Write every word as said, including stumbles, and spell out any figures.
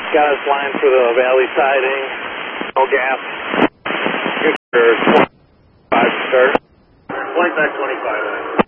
Got us line for the valley siding. No gas. Good for twenty-five, sir. twenty-five, twenty-five.